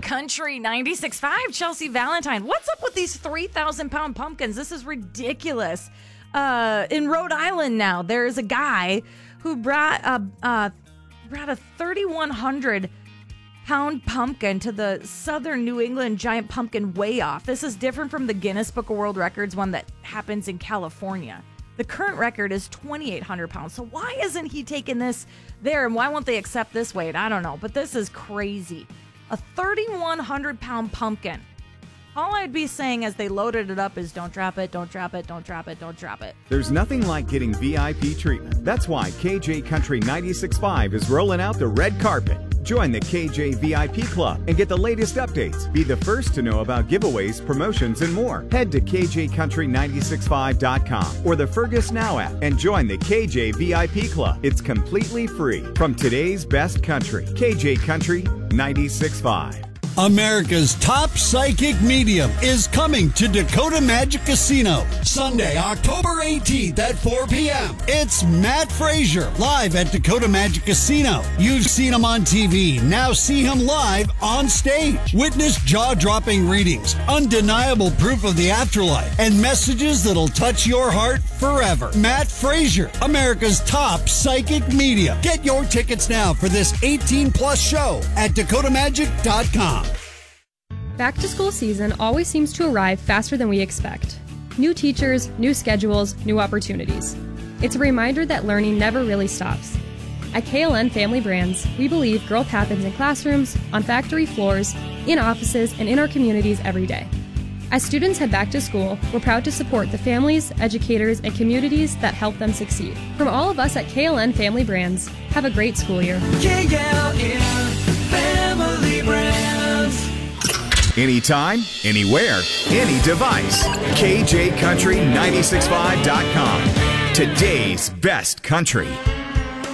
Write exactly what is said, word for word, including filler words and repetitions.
Country ninety-six point five, Chelsea Valentine. What's up with these three thousand pound pumpkins? This is ridiculous. Uh, in Rhode Island now, there's a guy who brought a, uh, brought a thirty-one hundred pound pumpkin to the Southern New England Giant Pumpkin Weigh Off. This is different from the Guinness Book of World Records one that happens in California. The current record is twenty-eight hundred pounds. So why isn't he taking this there? And why won't they accept this weight? I don't know. But this is crazy. A thirty-one hundred pound pumpkin. All I'd be saying as they loaded it up is don't drop it, don't drop it, don't drop it, don't drop it. There's nothing like getting V I P treatment. That's why K J Country ninety-six point five is rolling out the red carpet. Join the K J V I P Club and get the latest updates. Be the first to know about giveaways, promotions, and more. Head to K J country nine six five dot com or the Fergus Now app and join the K J V I P Club. It's completely free. From today's best country, K J Country ninety-six point five. America's top psychic medium is coming to Dakota Magic Casino Sunday, October eighteenth at four p.m. It's Matt Frazier live at Dakota Magic Casino. You've seen him on T V. Now see him live on stage. Witness jaw-dropping readings, undeniable proof of the afterlife, and messages that'll touch your heart forever. Matt Frazier, America's top psychic medium. Get your tickets now for this eighteen plus show at dakota magic dot com. Back to school season always seems to arrive faster than we expect. New teachers, new schedules, new opportunities. It's a reminder that learning never really stops. At K L N Family Brands, we believe growth happens in classrooms, on factory floors, in offices, and in our communities every day. As students head back to school, we're proud to support the families, educators, and communities that help them succeed. From all of us at K L N Family Brands, have a great school year. K L N Family Brands. Anytime, anywhere, any device. K J Country nine six five dot com. Today's best country.